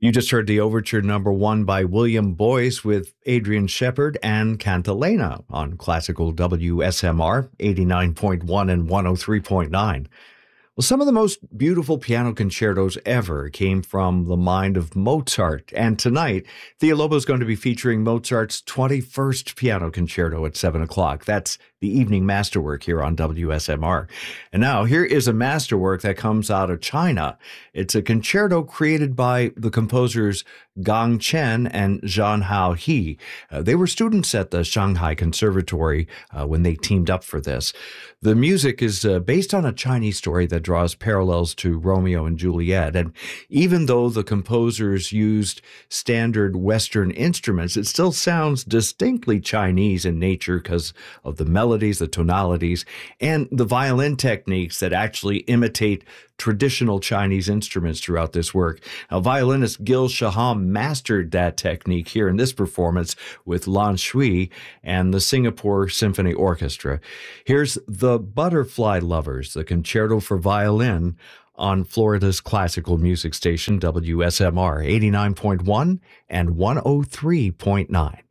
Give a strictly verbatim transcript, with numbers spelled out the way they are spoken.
You just heard the overture number one by William Boyce with Adrian Shepard and Cantilena on classical W S M R eighty-nine point one and one oh three point nine. Well, some of the most beautiful piano concertos ever came from the mind of Mozart. And tonight, Thea Lobo is going to be featuring Mozart's twenty-first Piano Concerto at seven o'clock. That's the evening masterwork here on W S M R. And now, here is a masterwork that comes out of China. It's a concerto created by the composers Gang Chen and Zhang Hao He. Uh, they were students at the Shanghai Conservatory uh, when they teamed up for this. The music is uh, based on a Chinese story that draws parallels to Romeo and Juliet. And even though the composers used standard Western instruments, it still sounds distinctly Chinese in nature because of the melodies, the tonalities, and the violin techniques that actually imitate traditional Chinese instruments throughout this work. Now, violinist Gil Shaham mastered that technique here in this performance with Lan Shui and the Singapore Symphony Orchestra. Here's The Butterfly Lovers, the concerto for violin on Florida's classical music station, W S M R eighty-nine point one and one oh three point nine.